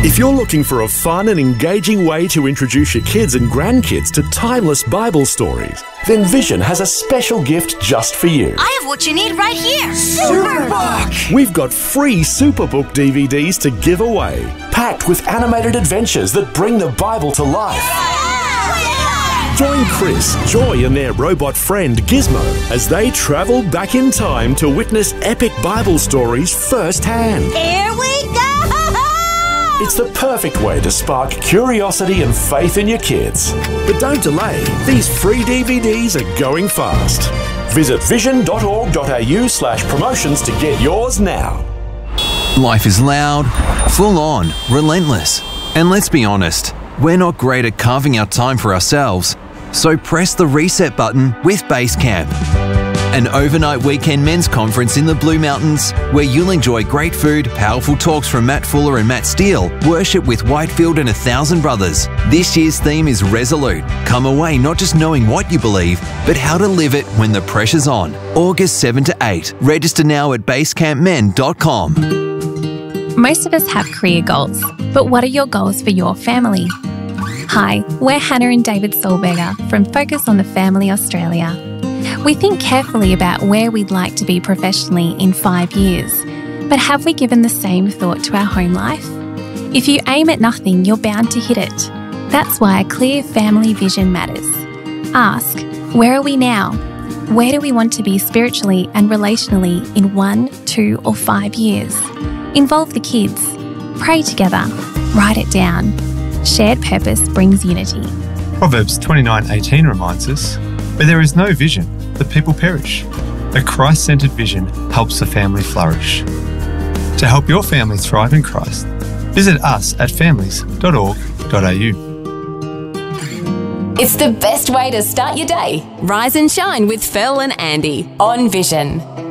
If you're looking for a fun and engaging way to introduce your kids and grandkids to timeless Bible stories, then Vision has a special gift just for you. I have what you need right here. Superbook! We've got free Superbook DVDs to give away, packed with animated adventures that bring the Bible to life. Join Chris, Joy and their robot friend Gizmo as they travel back in time to witness epic Bible stories firsthand. Here we go! It's the perfect way to spark curiosity and faith in your kids. But don't delay, these free DVDs are going fast. Visit vision.org.au/promotions to get yours now. Life is loud, full on, relentless. And let's be honest, we're not great at carving out time for ourselves. So press the reset button with Basecamp, an overnight weekend men's conference in the Blue Mountains where you'll enjoy great food, powerful talks from Matt Fuller and Matt Steele, worship with Whitefield and 1,000 brothers. This year's theme is Resolute. Come away not just knowing what you believe, but how to live it when the pressure's on. August 7 to 8. Register now at basecampmen.com. Most of us have career goals, but what are your goals for your family? Hi, we're Hannah and David Solberger from Focus on the Family Australia. We think carefully about where we'd like to be professionally in 5 years, but have we given the same thought to our home life? If you aim at nothing, you're bound to hit it. That's why a clear family vision matters. Ask, where are we now? Where do we want to be spiritually and relationally in 1, 2 or 5 years? Involve the kids. Pray together. Write it down. Shared purpose brings unity. Proverbs 29:18 reminds us, where there is no vision, the people perish. A Christ-centred vision helps the family flourish. To help your family thrive in Christ, visit us at families.org.au. It's the best way to start your day. Rise and shine with Phil and Andy on Vision.